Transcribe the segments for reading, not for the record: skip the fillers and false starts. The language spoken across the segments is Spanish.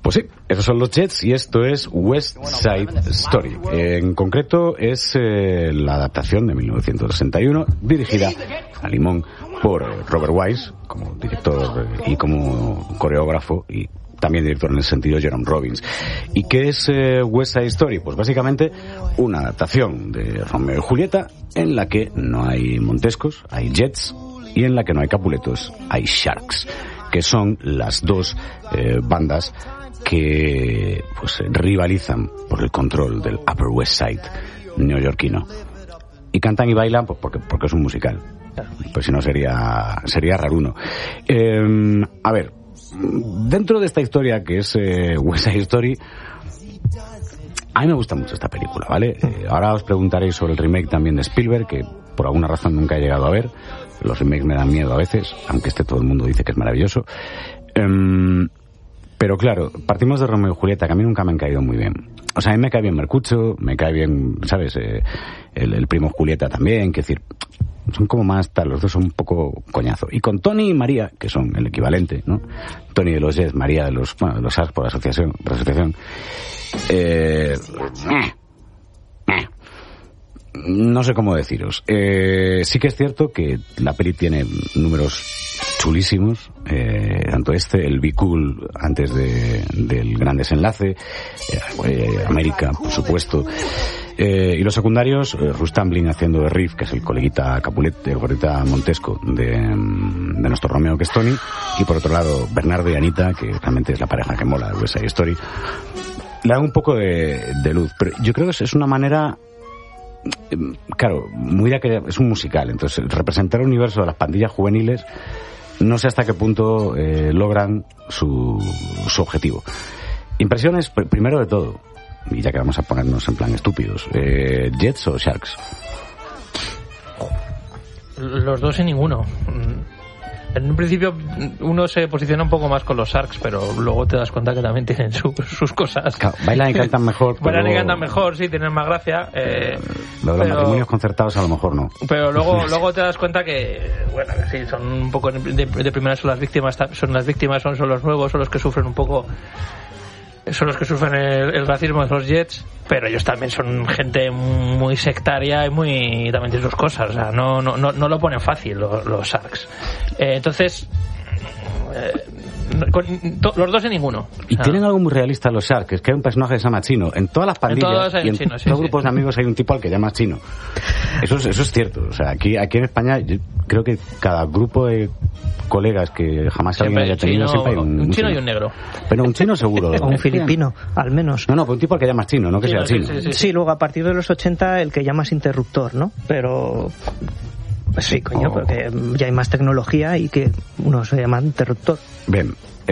Pues sí, esos son los Jets y esto es West Side Story. En concreto es la adaptación de 1961 dirigida a limón por Robert Wise como director y como coreógrafo y también director en el sentido Jerome Robbins. ¿Y qué es West Side Story? Pues básicamente una adaptación de Romeo y Julieta en la que no hay Montescos, hay Jets, y en la que no hay Capuletos, hay Sharks, que son las dos bandas que pues rivalizan por el control del Upper West Side neoyorquino. Y cantan y bailan pues porque es un musical. Pues si no sería raruno. A ver, dentro de esta historia que es West Side Story, a mí me gusta mucho esta película, ¿vale? Ahora os preguntaréis sobre el remake también de Spielberg, que por alguna razón nunca he llegado a ver. Los remakes me dan miedo a veces, aunque todo el mundo dice que es maravilloso. Pero claro, partimos de Romeo y Julieta, que a mí nunca me han caído muy bien. O sea, a mí me cae bien Mercucho, me cae bien, ¿sabes? El primo Julieta también, que decir, son como más tal, los dos son un poco coñazo. Y con Tony y María, que son el equivalente, ¿no? Tony de los Jets, María de los Sharks por asociación. No sé cómo deciros. Sí que es cierto que la peli tiene números chulísimos, tanto el Be Cool antes del gran desenlace, América, por supuesto, y los secundarios, Russ Tamblyn haciendo de Riff, que es el coleguita Capulet, el gorrita Montesco de nuestro Romeo, que es Tony, y por otro lado Bernardo y Anita, que realmente es la pareja que mola de West Side Story. Le da un poco de luz, pero yo creo que es una manera, claro, muy de que es un musical, entonces representar el universo de las pandillas juveniles, no sé hasta qué punto logran su objetivo. Impresiones, primero de todo, y ya que vamos a ponernos en plan estúpidos, ¿Jets o Sharks? Los dos y ninguno. En un principio uno se posiciona un poco más con los Sharks, pero luego te das cuenta que también tienen sus cosas. Claro, bailan y cantan mejor. Bailan y cantan mejor, sí, tienen más gracia. Lo de los matrimonios concertados a lo mejor no. Pero luego te das cuenta que, bueno, que sí, son un poco de primera son las víctimas, son los nuevos, son los que sufren un poco, son los que sufren el racismo de los Jets, pero ellos también son gente muy sectaria y también tienen sus cosas, o sea, no lo ponen fácil los Sharks. Entonces, los dos en ninguno. Y tienen algo muy realista los Sharks, que es que hay un personaje que se llama Chino. En todas las pandillas y en todos los grupos de amigos hay un tipo al que llamas Chino. Eso es cierto. O sea, aquí en España yo creo que cada grupo de colegas que jamás alguien haya tenido siempre hay un chino y un negro. Pero un chino seguro. O un filipino, al menos. No, pero un tipo al que llamas Chino, no que sea chino. Sí, luego a partir de los 80 el que llamas interruptor, ¿no? Pero pues sí, coño, porque ya hay más tecnología y que uno se llama interruptor. Bien.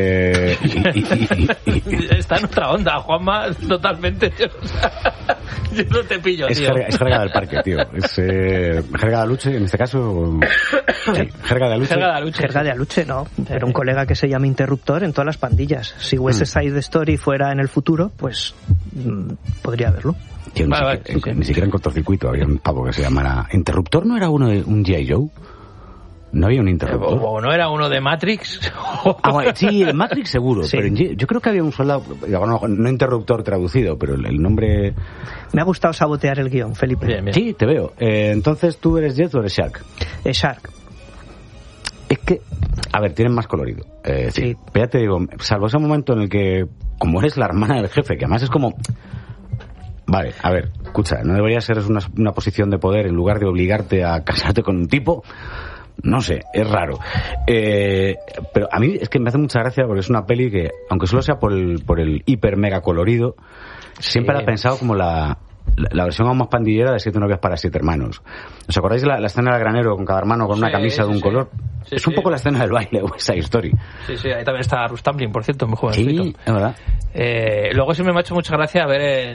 Está en otra onda, Juanma, totalmente. Yo no te pillo, tío. Es jerga del parque, tío. Es jerga de aluche, en este caso. Sí, jerga de aluche. Jerga de aluche, no. Pero un colega que se llama interruptor en todas las pandillas. Si West Side Story fuera en el futuro, pues podría haberlo. Tío, ni siquiera en cortocircuito había un pavo que se llamara interruptor. ¿No era uno de un G.I. Joe? ¿No había un interruptor? ¿O no era uno de Matrix? Bueno, sí, de Matrix seguro, sí. Pero yo creo que había un soldado, no interruptor traducido, pero el nombre... Me ha gustado sabotear el guión, Felipe. Bien. Sí, te veo. Entonces, ¿tú eres Jet o eres Shark? Shark. Es que, a ver, tienen más colorido. Sí. Pero ya te digo, salvo ese momento en el que, como eres la hermana del jefe, que además es como... Vale, a ver, escucha, ¿no debería ser una posición de poder en lugar de obligarte a casarte con un tipo? No sé, es raro. Pero a mí es que me hace mucha gracia porque es una peli que, aunque solo sea por el hiper mega colorido, siempre la he pensado como la versión aún más pandillera de 7 novias para 7 hermanos. ¿Os acordáis de la escena del granero con cada hermano con una camisa de un color? Es un poco la escena del baile, esa Story. Sí, ahí también está Russ Tamblyn, por cierto, muy jovencito. Sí, es verdad. Luego siempre me ha hecho mucha gracia ver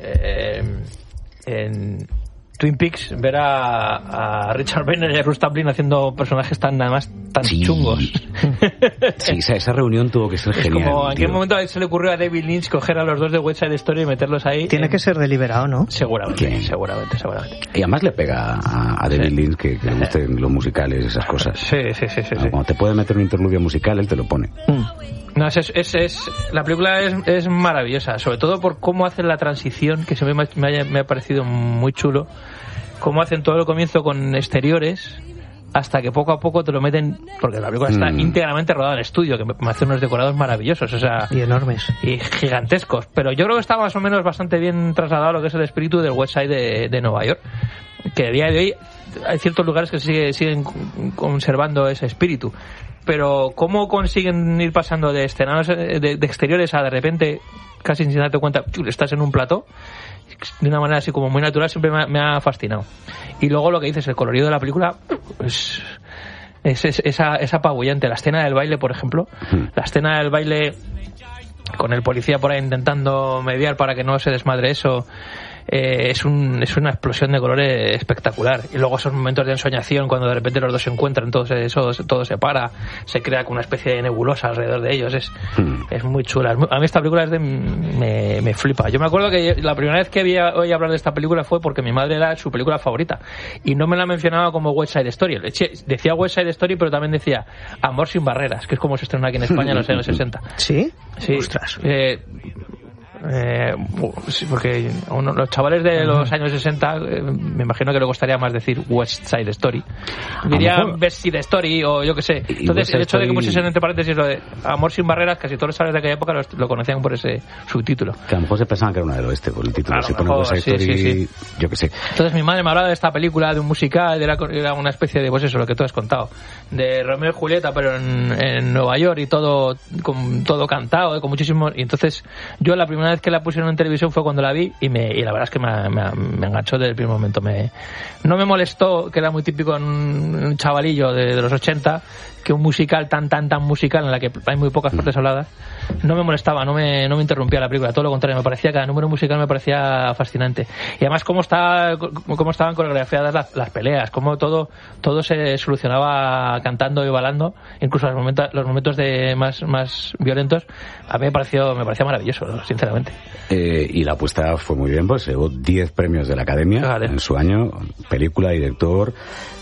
en Twin Peaks, ver a Richard Banner y a Russ Tamblyn haciendo personajes tan, además, tan chungos. Sí, esa reunión tuvo que ser genial. Como en qué momento se le ocurrió a David Lynch coger a los dos de West Side Story y meterlos ahí. Tiene que ser deliberado, ¿no? Seguramente. Y además le pega a David Lynch que le gusten los musicales y esas cosas. Sí. Cuando te puede meter un interludio musical, él te lo pone. No, la película es maravillosa, sobre todo por cómo hacen la transición, que siempre me ha parecido muy chulo. Cómo hacen todo el comienzo con exteriores hasta que poco a poco te lo meten, porque la película está íntegramente rodada en estudio, que me hace unos decorados maravillosos, o sea, y enormes y gigantescos, pero yo creo que está más o menos bastante bien trasladado lo que es el espíritu del West Side de Nueva York, que a día de hoy hay ciertos lugares que siguen conservando ese espíritu, pero cómo consiguen ir pasando de escenarios de exteriores a de repente, casi sin darte cuenta, estás en un plató de una manera así como muy natural, siempre me ha fascinado. Y luego lo que dices, el colorido de la película es apabullante. La escena del baile, por ejemplo, la escena del baile con el policía por ahí intentando mediar para que no se desmadre eso, es una explosión de colores espectacular. Y luego esos momentos de ensoñación cuando de repente los dos se encuentran, todo se para, se crea como una especie de nebulosa alrededor de ellos. Es muy chula. A mí esta película me flipa. Yo me acuerdo que la primera vez que oí hablar de esta película fue porque mi madre era su película favorita y no me la mencionaba como West Side Story. Decía West Side Story, pero también decía Amor sin barreras, que es como se estrenó aquí en España en los años 60. ¿Sí? Sí. Ostras. Sí, porque los chavales de los años 60 me imagino que le costaría más decir West Side Story, diría West Side Story o yo que sé. Entonces el hecho de que pusiesen entre paréntesis lo de Amor sin barreras, casi todos los chavales de aquella época lo conocían por ese subtítulo, que a lo mejor se pensaban que era una del oeste por el título. Si pone West Side Story, sí. Yo que sé. Entonces mi madre me hablaba de esta película, de un musical, era una especie de, pues eso, lo que tú has contado, de Romeo y Julieta pero en Nueva York y todo con todo cantado, con muchísimo. Y entonces yo la primera vez que la pusieron en televisión fue cuando la vi y la verdad es que me enganchó desde el primer momento. No me molestó, que era muy típico en un chavalillo de los 80, que un musical tan musical en la que hay muy pocas partes habladas, no me molestaba, no me interrumpía la película, todo lo contrario, me parecía, cada número musical me parecía fascinante. Y además cómo estaban coreografiadas las peleas, cómo todo se solucionaba cantando y bailando, incluso los momentos de más violentos, a mí me parecía maravilloso, sinceramente. Y la apuesta fue muy bien, pues llevó 10 premios de la Academia en su año, película, director.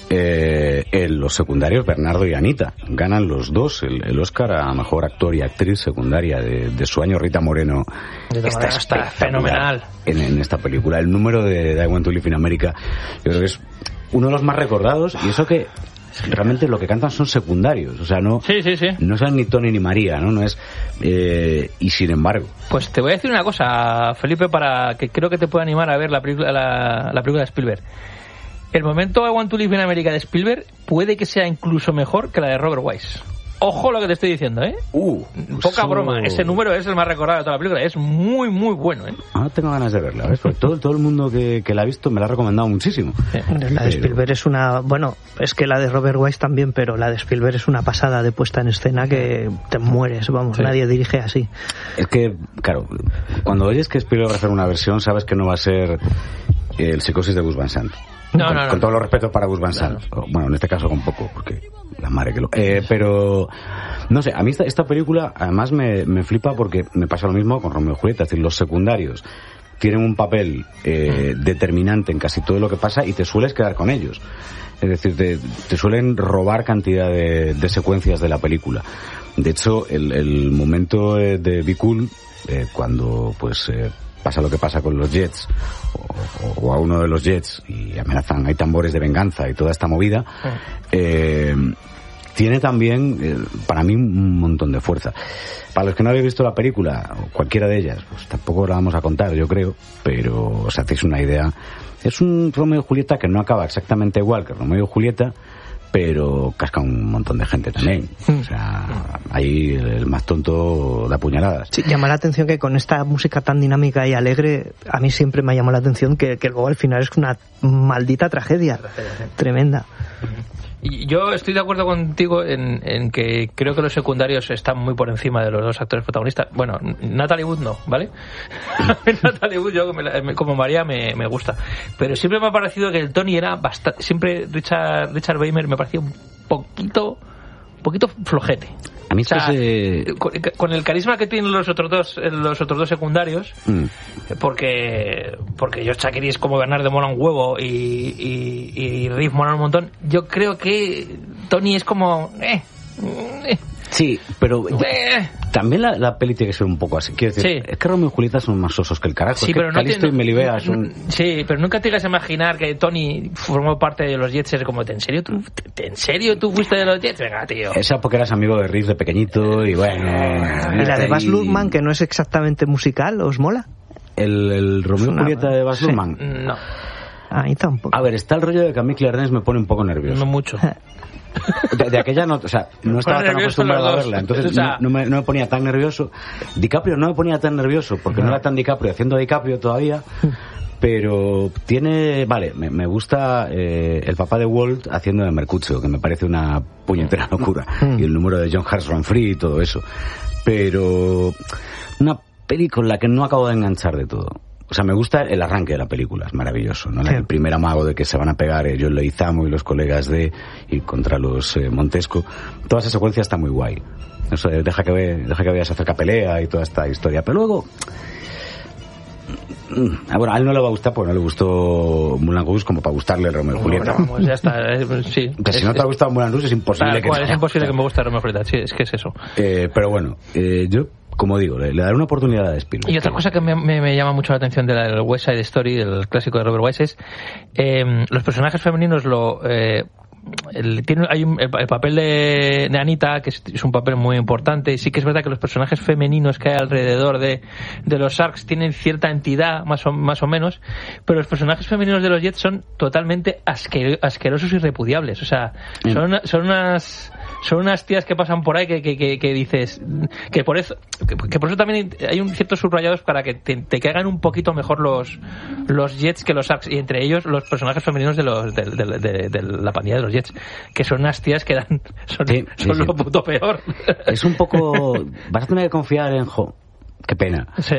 En los secundarios, Bernardo y Anita ganan los dos el Oscar a mejor actor y actriz secundaria de su año. Rita Moreno está fenomenal en esta película. El número de I Want to Live in America, yo creo que es uno de los más recordados, y eso que realmente lo que cantan son secundarios, o sea, no son ni Tony ni María, no es y sin embargo, pues te voy a decir una cosa, Felipe, para que creo que te pueda animar a ver la película de Spielberg. El momento I Want to Live in America de Spielberg puede que sea incluso mejor que la de Robert Wise. Ojo lo que te estoy diciendo, poca broma. Ese número es el más recordado de toda la película. Es muy, muy bueno, tengo ganas de verla, ¿ves? Porque todo el mundo que la ha visto me la ha recomendado muchísimo. La de Spielberg es una... Bueno, es que la de Robert Wise también, pero la de Spielberg es una pasada de puesta en escena que te mueres, vamos, nadie dirige así. Es que, claro, cuando oyes que Spielberg va a hacer una versión, sabes que no va a ser el Psicosis de Gus Van Sant. Con todos los respetos para Gus Van Sant. Claro. Bueno, en este caso con poco, porque la madre que lo... pero, no sé, a mí esta película además me flipa porque me pasa lo mismo con Romeo y Julieta. Es decir, los secundarios tienen un papel determinante en casi todo lo que pasa y te sueles quedar con ellos. Es decir, te suelen robar cantidad de secuencias de la película. De hecho, el momento de Be Cool, cuando pues... pasa lo que pasa con los Jets o a uno de los Jets y amenazan, hay tambores de venganza y toda esta movida, tiene también para mí un montón de fuerza. Para los que no habéis visto la película, cualquiera de ellas, pues tampoco la vamos a contar, yo creo, pero os hacéis una idea. Es un Romeo y Julieta que no acaba exactamente igual que Romeo y Julieta, pero casca un montón de gente también. O sea, ahí el más tonto da puñaladas. Sí, llama la atención que con esta música tan dinámica y alegre, a mí siempre me ha llamado la atención que luego al final es una maldita tragedia. Tremenda. Y yo estoy de acuerdo contigo en que creo que los secundarios están muy por encima de los dos actores protagonistas. Bueno, Natalie Wood no, ¿vale? Natalie Wood, yo como María me gusta. Pero siempre me ha parecido que el Tony era bastante... Siempre Richard Weimer me parecía un poquito poquito flojete. A mí con el carisma que tienen los otros dos secundarios, porque Josh Zachary es como Bernard de mola un huevo y Riff mola un montón. Yo creo que Tony es como Sí, pero también la peli tiene que ser un poco así. Quiero decir, es que Romeo y Julieta son más sosos que el carajo. Sí, es que pero Calisto y Melibea son... Sí, pero nunca te digas a imaginar que Tony formó parte de los Jets. Es como, ¿en serio tú fuiste de los Jets? Venga, tío. Esa porque eras amigo de Riff de pequeñito y bueno... ¿Y la de Baz Luhrmann, que no es exactamente musical, os mola? ¿El Romeo y Julieta de Baz Luhrmann? No. A mí tampoco. A ver, está el rollo de que a mí Claire Danes me pone un poco nervioso. No mucho. De aquella no, o sea, no estaba tan acostumbrado a verla, entonces no me ponía tan nervioso. DiCaprio no me ponía tan nervioso porque no era tan DiCaprio haciendo DiCaprio todavía, pero tiene, vale, me gusta el papá de Walt haciendo de Mercutio, que me parece una puñetera locura, y el número de John Harrison Free y todo eso, pero una peli con la que no acabo de enganchar de todo. O sea, me gusta el arranque de la película, es maravilloso, ¿no? Sí. El primer amago de que se van a pegar John Leguizamo y los colegas de ir contra los Montesco. Toda esa secuencia está muy guay. Eso, deja que veas acerca pelea y toda esta historia. Pero luego... Bueno, a él no le va a gustar porque no le gustó Moulin Rouge como para gustarle el Romeo y Julieta. No, pues ya está, sí. Que si no te ha gustado Moulin Rouge es imposible es imposible que me guste Romeo y Julieta, sí, es que es eso. Pero bueno, yo... Como digo, le daré una oportunidad a Spielberg. Y otra cosa que me llama mucho la atención del West Side Story, del clásico de Robert Wise, es los personajes femeninos el papel de Anita, que es un papel muy importante, y sí que es verdad que los personajes femeninos que hay alrededor de los Sharks tienen cierta entidad, más o menos, pero los personajes femeninos de los Jets son totalmente asquerosos y repudiables. O sea, son unas tías que pasan por ahí que dices que por eso también hay un ciertos subrayados para que te caigan un poquito mejor los Jets que los Sharks, y entre ellos los personajes femeninos de la pandilla de los Jets, que son unas tías que son lo puto peor. Es un poco... Vas a tener que confiar en qué pena. Sí.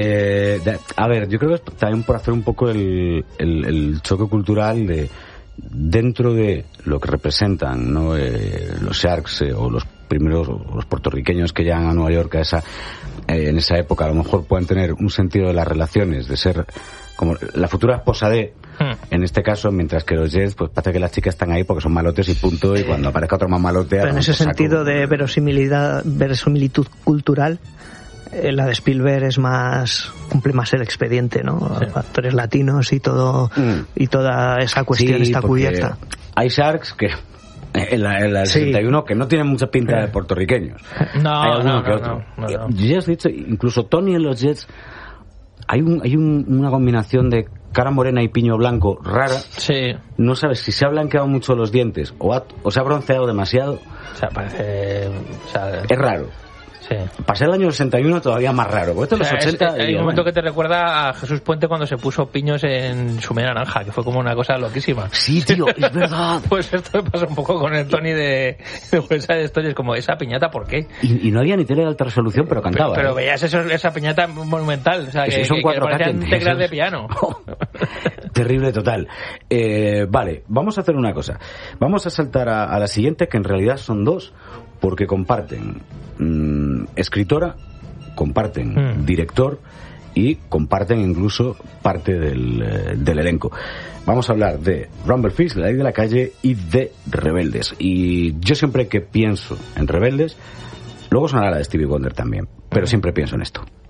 A ver, yo creo que es también por hacer un poco el choque cultural de dentro de lo que representan, ¿no? Los Sharks o los primeros, los puertorriqueños que llegan a Nueva York en esa época, a lo mejor puedan tener un sentido de las relaciones, de ser como la futura esposa de, en este caso, mientras que los Jets, pues parece que las chicas están ahí porque son malotes y punto, y cuando aparezca otro más malote... Pero en ese sentido de verosimilitud cultural, la de Spielberg cumple más el expediente, ¿no? Sí. Actores latinos y todo, y toda esa cuestión está cubierta. Hay Sharks que en la 61 que no tienen mucha pinta de puertorriqueños. Hay alguno que otro. No. Ya has dicho, incluso Tony en los Jets, hay una combinación de cara morena y piño blanco rara. Sí. No sabes si se ha blanqueado mucho los dientes o se ha bronceado demasiado. O sea, parece... es raro. Sí. Pasé el año 61 todavía más raro, porque esto los 80... Hay un momento que te recuerda a Jesús Puente cuando se puso piños en su media naranja, que fue como una cosa loquísima. Sí, tío, es verdad. Pues esto me pasa un poco con el Tony de West Side Story, es como, ¿esa piñata por qué? Y no había ni tele de alta resolución, pero cantaba. Pero veías esa piñata monumental, o sea, que parecían teclas de piano. Terrible total. Vale, vamos a hacer una cosa. Vamos a saltar a la siguiente, que en realidad son dos, porque comparten escritora, comparten director y comparten incluso parte del elenco. Vamos a hablar de Rumble Fish, La Ley de la Calle y de Rebeldes. Y yo siempre que pienso en Rebeldes, luego sonará la de Stevie Wonder también, pero siempre pienso en esto.